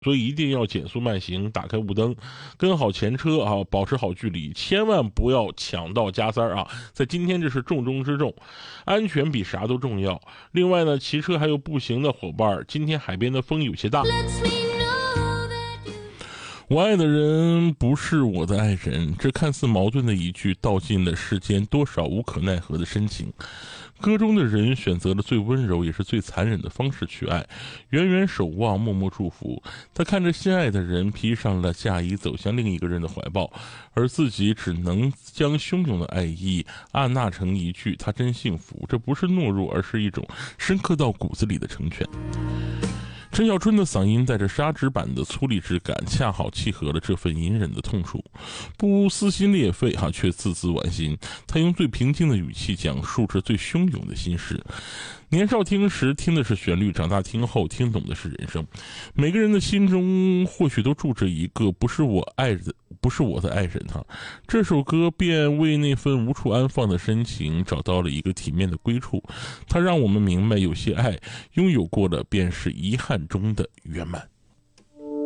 所以一定要减速慢行，打开雾灯，跟好前车啊，保持好距离，千万不要抢道加塞啊！在今天这是重中之重，安全比啥都重要。另外呢，骑车还有步行的伙伴，今天海边的风有些大。我爱的人不是我的爱人，这看似矛盾的一句，道尽了世间多少无可奈何的深情。歌中的人选择了最温柔也是最残忍的方式去爱，远远守望，默默祝福。他看着心爱的人披上了嫁衣，走向另一个人的怀抱，而自己只能将汹涌的爱意按捺成一句他真幸福。这不是懦弱，而是一种深刻到骨子里的成全。陈小春的嗓音带着砂纸版的粗粝之感，恰好契合了这份隐忍的痛楚，不撕心裂肺却字字剜心。他用最平静的语气讲述着最汹涌的心事。年少听时听的是旋律，长大听后听懂的是人生。每个人的心中或许都住着一个不是我的爱人这首歌便为那份无处安放的深情找到了一个体面的归处。它让我们明白，有些爱拥有过了便是遗憾中的圆满。